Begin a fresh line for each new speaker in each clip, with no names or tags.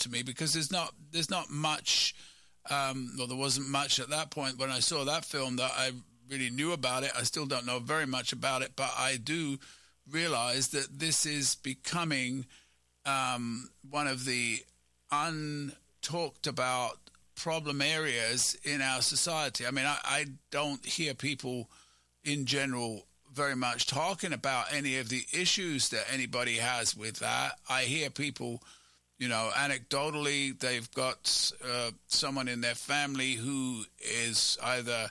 to me, because there's not much, well, there wasn't much at that point when I saw that film that I really knew about it. I still don't know very much about it, but I do realize that this is becoming one of the untalked about problem areas in our society. I mean, I don't hear people in general very much talking about any of the issues that anybody has with that. I hear people, anecdotally, they've got someone in their family who is either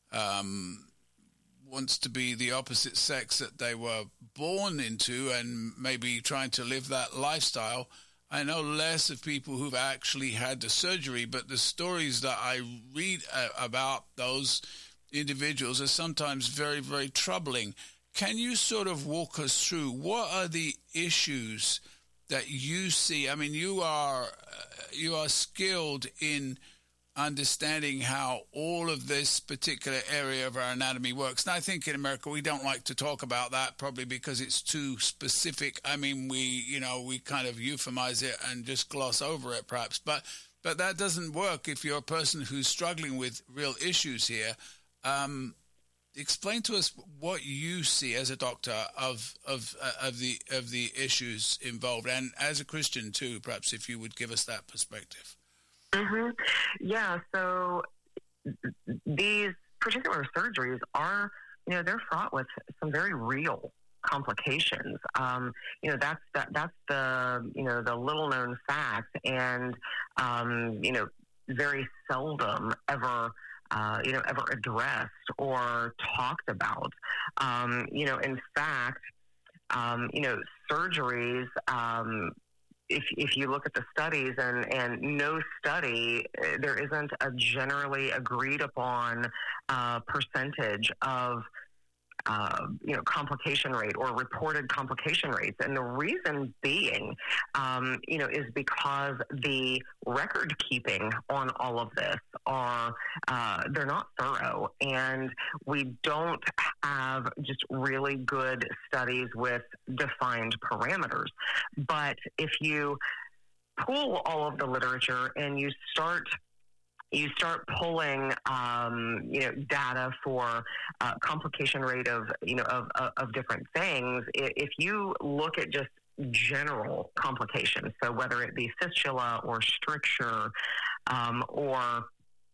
wants to be the opposite sex that they were born into and maybe trying to live that lifestyle. I know less of people who've actually had the surgery, but the stories that I read about those individuals are sometimes very, very troubling. Can you sort of walk us through what are the issues that you see? I mean, you are skilled in understanding how all of this particular area of our anatomy works. And I think in America we don't like to talk about that, probably because it's too specific. I mean, we kind of euphemize it and just gloss over it perhaps. But that doesn't work if you're a person who's struggling with real issues here. Explain to us what you see as a doctor of the issues involved, and as a Christian too, perhaps if you would give us that perspective.
Mm-hmm. Yeah, so these particular surgeries are, they're fraught with some very real complications. That's the little known fact, and very seldom ever addressed or talked about. In fact, surgeries. If you look at the studies, and no study, there isn't a generally agreed upon percentage of complication rate or reported complication rates. And the reason being, is because the record keeping on all of this they're not thorough, and we don't have just really good studies with defined parameters. But if you pull all of the literature and you start pulling, data for complication rate of different things. If you look at just general complications, so whether it be fistula or stricture, or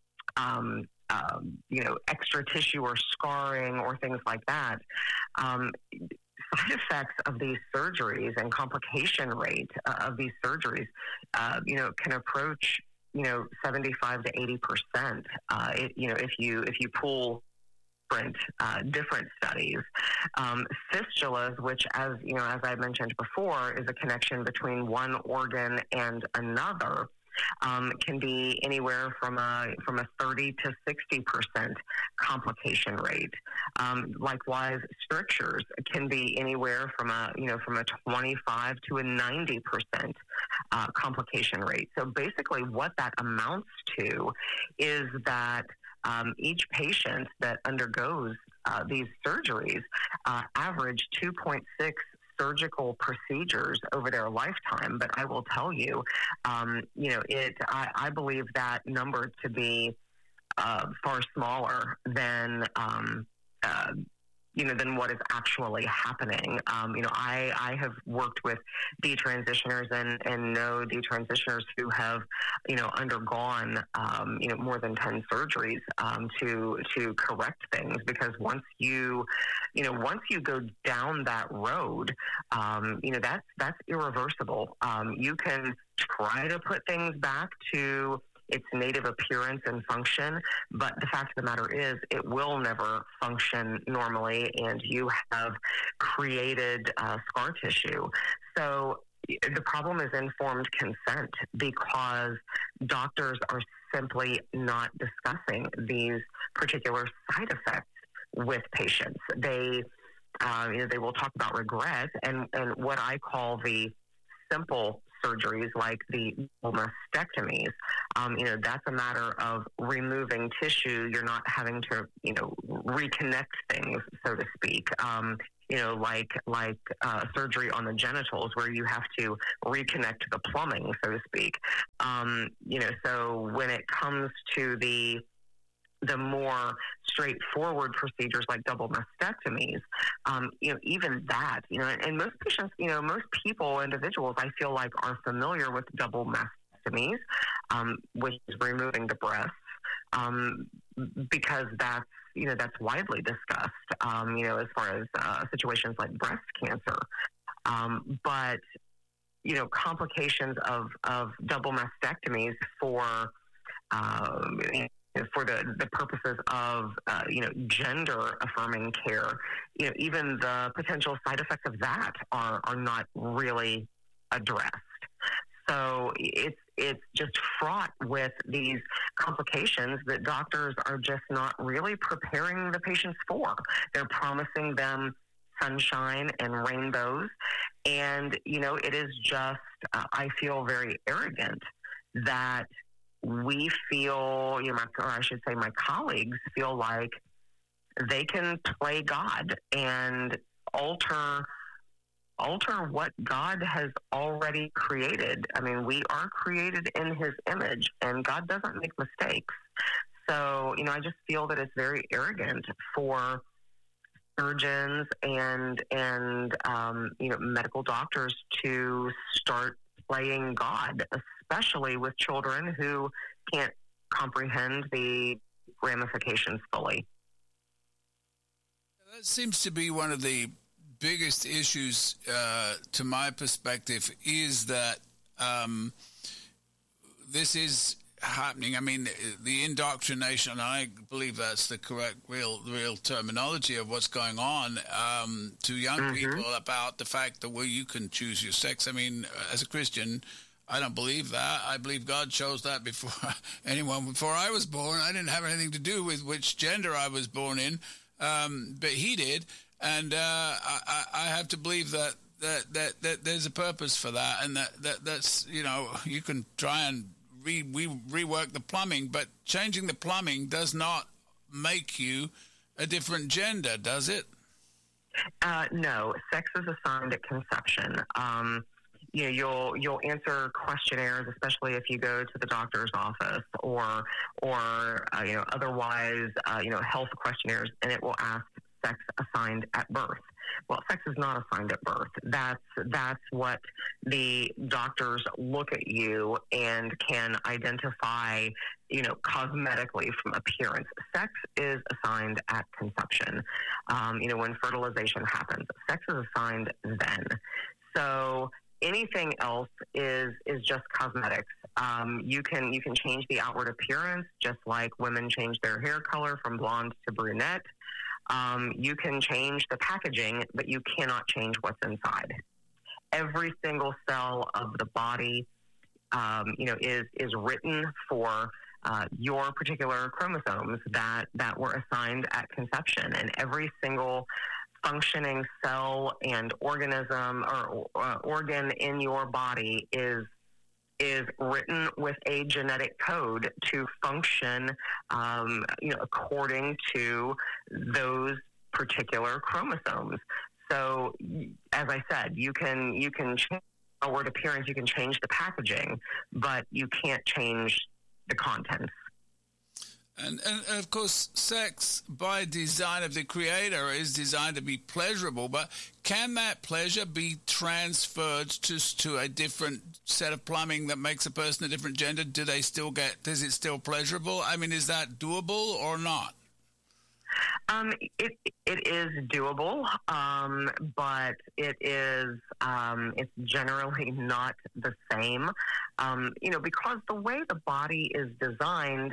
extra tissue or scarring or things like that, side effects of these surgeries and complication rate of these surgeries, can approach 75 to 80%. If you pull different studies, fistulas, which as I mentioned before, is a connection between one organ and another, can be anywhere from a 30 to 60% complication rate. Likewise, strictures can be anywhere from a 25 to a 90% complication rate. So basically, what that amounts to is that each patient that undergoes these surgeries average 2.6 surgical procedures over their lifetime. But I will tell you, I believe that number to be far smaller than what is actually happening. I have worked with detransitioners and know detransitioners who have, undergone, more than 10 surgeries to correct things, because once you go down that road, that's irreversible. You can try to put things back to its native appearance and function, but the fact of the matter is it will never function normally, and you have created scar tissue. So the problem is informed consent, because doctors are simply not discussing these particular side effects with patients. They will talk about regret and what I call the simple surgeries, like the mastectomies. That's a matter of removing tissue. You're not having to, reconnect things, so to speak. surgery on the genitals, where you have to reconnect the plumbing, so to speak. So when it comes to the more straightforward procedures like double mastectomies, even that, and most patients, most people, individuals, I feel like are familiar with double mastectomies, which is removing the breasts, because that's widely discussed, as far as situations like breast cancer. But complications of double mastectomies for the purposes of gender affirming care, even the potential side effects of that are not really addressed. So it's just fraught with these complications that doctors are just not really preparing the patients for. They're promising them sunshine and rainbows, and it is just I feel very arrogant that we feel, or I should say my colleagues feel like they can play God and alter what God has already created. I mean, we are created in His image, and God doesn't make mistakes. So, I just feel that it's very arrogant for surgeons and medical doctors to start playing God, especially with children who can't comprehend the ramifications fully.
That seems to be one of the biggest issues, to my perspective, is that this is happening. I mean, the indoctrination, I believe that's the correct, real terminology of what's going on to young people about the fact that, well, you can choose your sex. I mean, as a Christian, I don't believe that. I believe God chose that before before I was born. I didn't have anything to do with which gender I was born in, but He did. And I have to believe that there's a purpose for that, and that's you can try and rework the plumbing, but changing the plumbing does not make you a different gender, does it?
No, sex is assigned at conception. You'll answer questionnaires, especially if you go to the doctor's office or otherwise health questionnaires, and it will ask sex assigned at birth. Well, sex is not assigned at birth. That's what the doctors look at you and can identify, cosmetically from appearance. Sex is assigned at conception. When fertilization happens, sex is assigned then. So anything else is just cosmetics. You can change the outward appearance, just like women change their hair color from blonde to brunette. You can change the packaging, but you cannot change what's inside. Every single cell of the body, is written for your particular chromosomes that were assigned at conception, and every single functioning cell and organism or organ in your body is written with a genetic code to function, according to those particular chromosomes. So, as I said, you can change outward appearance, you can change the packaging, but you can't change the contents.
And of course, sex by design of the Creator is designed to be pleasurable, but can that pleasure be transferred to a different set of plumbing that makes a person a different gender? Is it still pleasurable? I mean, is that doable or not?
It is doable, but it's generally not the same. Because the way the body is designed,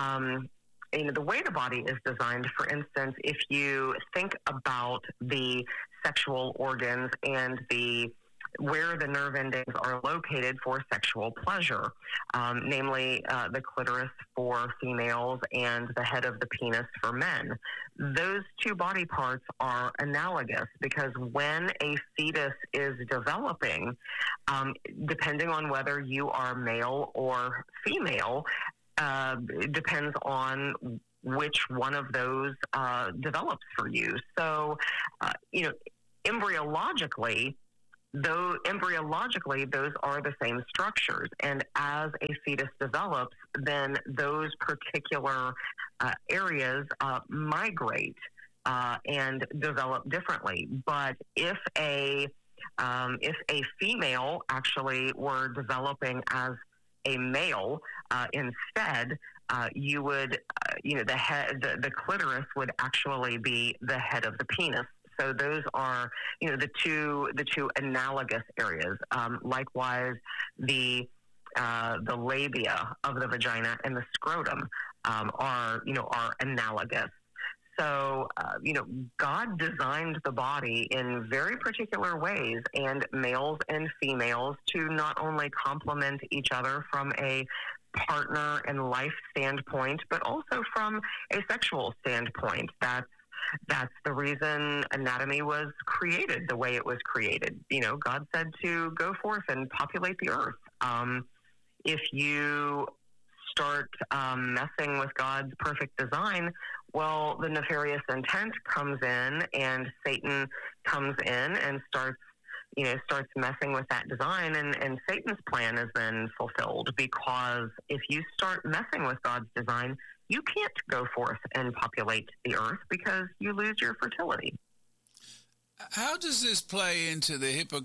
for instance, if you think about the sexual organs and where the nerve endings are located for sexual pleasure, namely the clitoris for females and the head of the penis for men. Those two body parts are analogous because when a fetus is developing, depending on whether you are male or female, it depends on which one of those develops for you. So, embryologically, those are the same structures. And as a fetus develops, then those particular areas migrate and develop differently. But if a female actually were developing as a male instead, you would, the clitoris would actually be the head of the penis. So those are, the two analogous areas. Likewise, the labia of the vagina and the scrotum are analogous. So, God designed the body in very particular ways, and males and females to not only complement each other from a partner and life standpoint, but also from a sexual standpoint. That's the reason anatomy was created the way it was created. God said to go forth and populate the earth. If you start messing with God's perfect design, well, the nefarious intent comes in, and Satan comes in and starts messing with that design, and Satan's plan is then fulfilled, because if you start messing with God's design, you can't go forth and populate the earth because you lose your fertility.
How does this play into the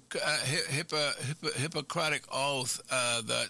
Hippocratic Oath that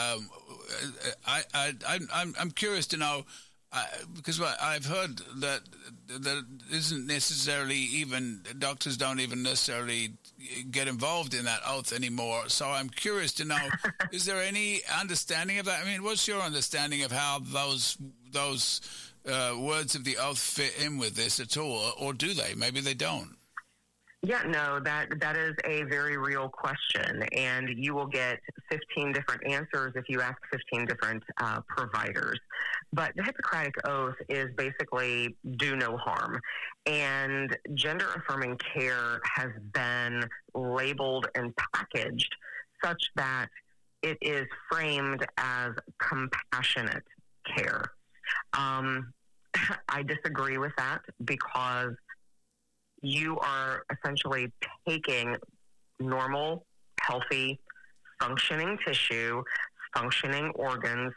I'm curious to know, because I've heard that isn't necessarily, even doctors don't even necessarily get involved in that oath anymore. So I'm curious to know, is there any understanding of that? I mean, what's your understanding of how those words of the oath fit in with this at all, or do they? Maybe they don't.
Yeah, no, that is a very real question, and you will get 15 different answers if you ask 15 different providers. But the Hippocratic Oath is basically do no harm, and gender-affirming care has been labeled and packaged such that it is framed as compassionate care. I disagree with that, because you are essentially taking normal, healthy, functioning tissue, functioning organs,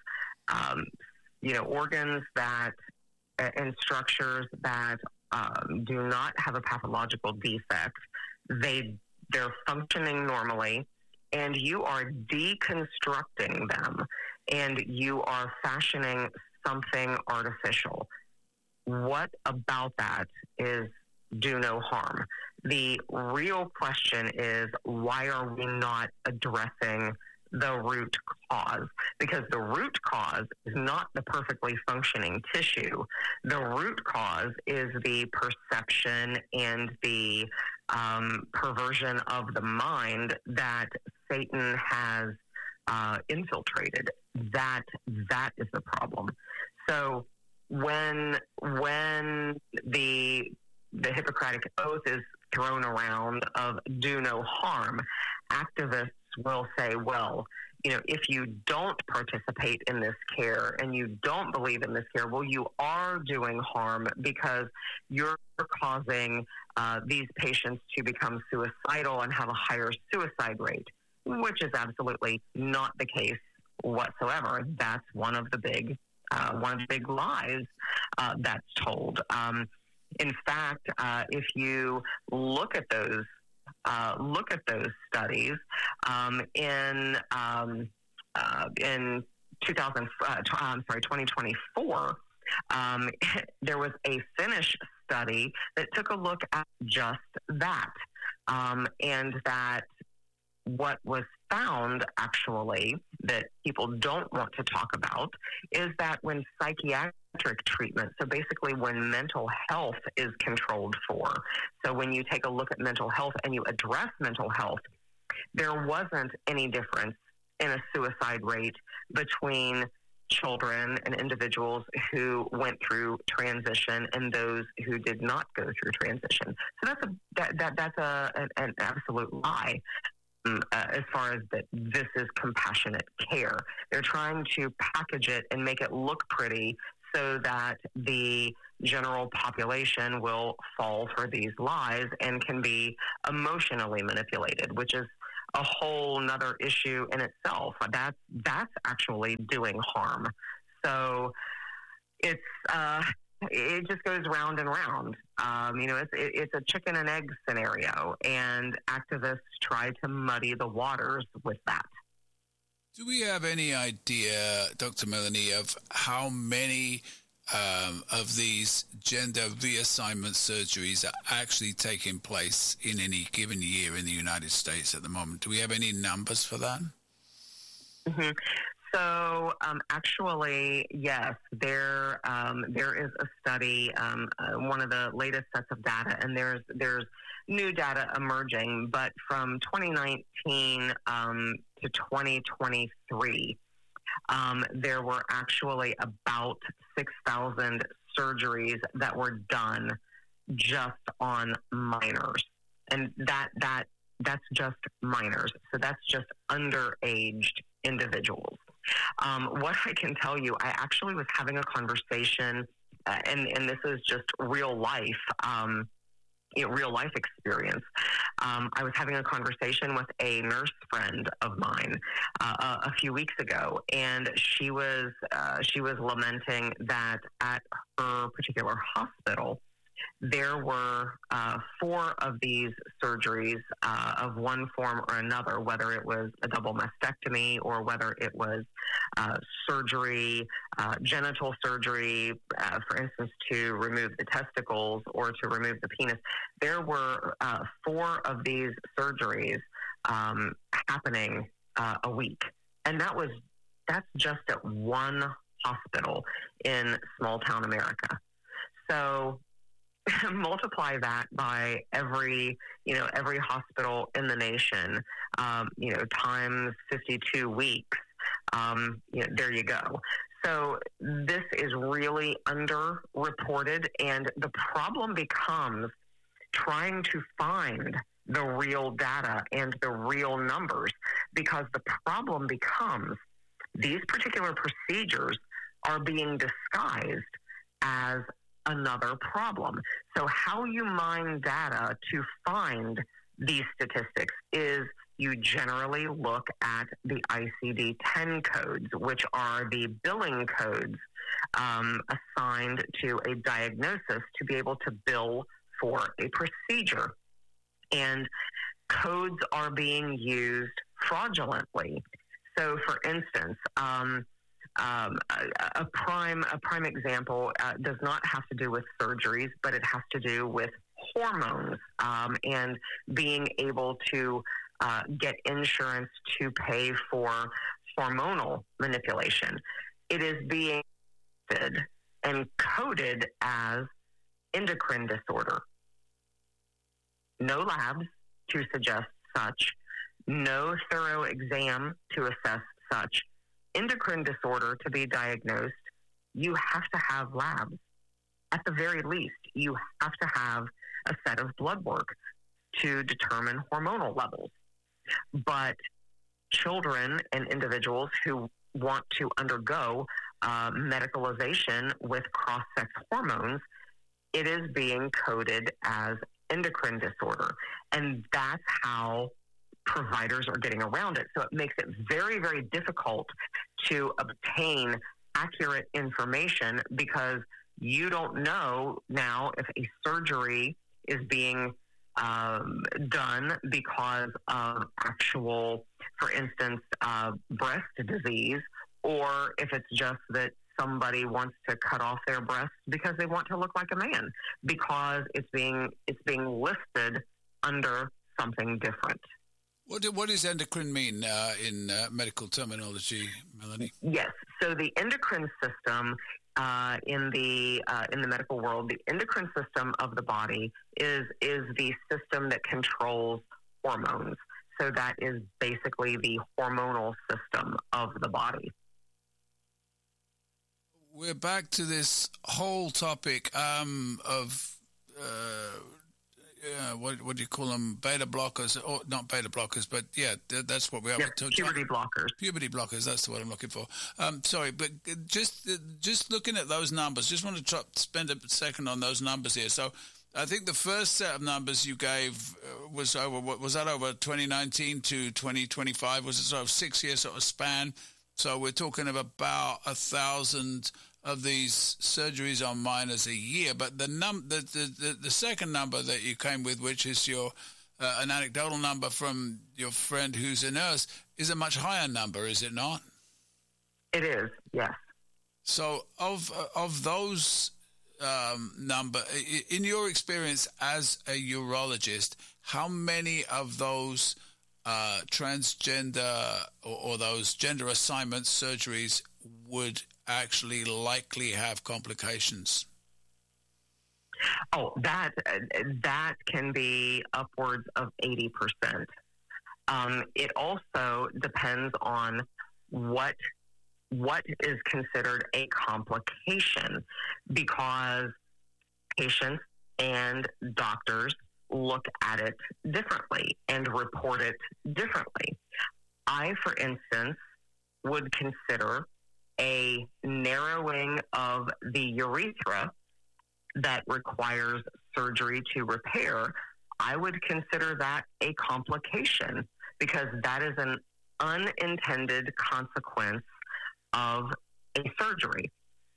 organs that and structures that do not have a pathological defect. They're functioning normally, and you are deconstructing them, and you are fashioning something artificial. What about that is do no harm? The real question is, why are we not addressing the root cause? Because the root cause is not the perfectly functioning tissue. The root cause is the perception and the perversion of the mind that Satan has infiltrated. That is the problem. So when the Hippocratic Oath is thrown around of do no harm, activists will say, well, if you don't participate in this care and you don't believe in this care, well, you are doing harm, because you're causing these patients to become suicidal and have a higher suicide rate, which is absolutely not the case whatsoever. That's one of the big lies that's told. In fact, if you look at those studies in 2024, there was a Finnish study that took a look at just that, and that what was found, actually, that people don't want to talk about, is that when psychiatric treatment, so basically when mental health is controlled for, so when you take a look at mental health and you address mental health, there wasn't any difference in a suicide rate between children and individuals who went through transition and those who did not go through transition. So that's an absolute lie. As far as that this is compassionate care. They're trying to package it and make it look pretty so that the general population will fall for these lies and can be emotionally manipulated, which is a whole nother issue in itself. That's actually doing harm. So it's it just goes round and round. It's a chicken and egg scenario, and activists try to muddy the waters with that.
Do we have any idea, Dr. Melanie, of how many of these gender reassignment surgeries are actually taking place in any given year in the United States at the moment? Do we have any numbers for that?
Mm-hmm. So, actually, yes, there is a study, one of the latest sets of data, and there's new data emerging, but from 2019 to 2023, there were actually about 6,000 surgeries that were done just on minors, and that's just minors. So that's just underaged individuals. What I can tell you, I actually was having a conversation, and this is just real life, real life experience. I was having a conversation with a nurse friend of mine a few weeks ago, and she was lamenting that at her particular hospital, there were 4 of these surgeries of one form or another, whether it was a double mastectomy or whether it was surgery, genital surgery, for instance, to remove the testicles or to remove the penis. There were 4 of these surgeries happening a week. And that's just at one hospital in small town America. So multiply that by every hospital in the nation, times 52 weeks. There you go. So this is really underreported, and the problem becomes trying to find the real data and the real numbers, because the problem becomes these particular procedures are being disguised as another problem. So how you mine data to find these statistics is you generally look at the ICD-10 codes, which are the billing codes assigned to a diagnosis to be able to bill for a procedure. And codes are being used fraudulently. So, for instance, a prime example does not have to do with surgeries, but it has to do with hormones and being able to get insurance to pay for hormonal manipulation. It is being and coded as endocrine disorder. No labs to suggest such, no thorough exam to assess such. Endocrine disorder to be diagnosed, you have to have labs. At the very least, you have to have a set of blood work to determine hormonal levels. But children and individuals who want to undergo medicalization with cross-sex hormones, it is being coded as endocrine disorder. And that's how providers are getting around it. So it makes it very, very difficult to obtain accurate information, because you don't know now if a surgery is being done because of actual, for instance, breast disease, or if it's just that somebody wants to cut off their breasts because they want to look like a man, because it's being listed under something different.
What does endocrine mean in medical terminology, Melanie?
Yes. So the endocrine system in the medical world, the endocrine system of the body is the system that controls hormones. So that is basically the hormonal system of the body.
We're back to this whole topic of what do you call them? Beta blockers, or not beta blockers, but yeah, that's what we are.
Yep, puberty blockers.
Puberty blockers. That's the word I'm looking for. Sorry, but just looking at those numbers, just want to spend a second on those numbers here. So, I think the first set of numbers you gave was over. What was that, over 2019 to 2025? Was it sort of 6 year sort of span? So we're talking of about 1,000 of these surgeries on minors a year. But the second number that you came with, which is your an anecdotal number from your friend who's a nurse, is a much higher number, is it not?
It is, yes.
So of those number, in your experience as a urologist, how many of those transgender or those gender assignment surgeries would actually likely have complications?
Oh, that can be upwards of 80%. It also depends on what is considered a complication, because patients and doctors look at it differently and report it differently. I, for instance, would consider a narrowing of the urethra that requires surgery to repair. I would consider that a complication, because that is an unintended consequence of a surgery.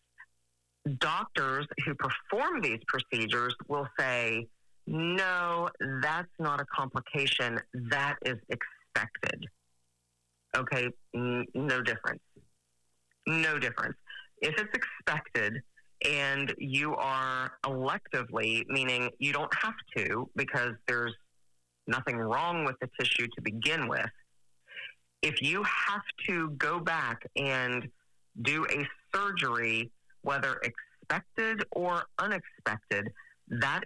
Doctors who perform these procedures will say, no, that's not a complication. That is expected. Okay, no difference. No difference. If it's expected and you are electively, meaning you don't have to because there's nothing wrong with the tissue to begin with, if you have to go back and do a surgery, whether expected or unexpected, that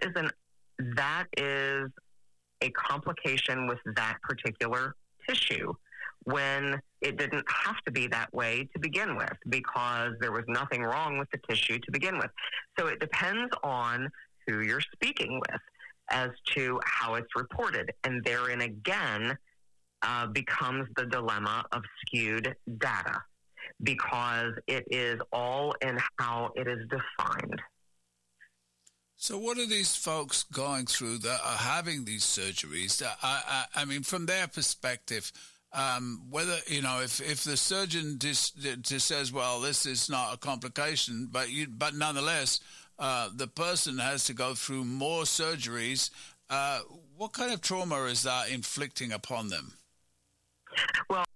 is a complication with that particular tissue, when it didn't have to be that way to begin with, because there was nothing wrong with the tissue to begin with. So it depends on who you're speaking with as to how it's reported. And therein again becomes the dilemma of skewed data, because it is all in how it is defined.
So what are these folks going through that are having these surgeries? I mean, from their perspective, whether, if the surgeon just says, well, this is not a complication, but nonetheless, the person has to go through more surgeries, what kind of trauma is that inflicting upon them?
Well,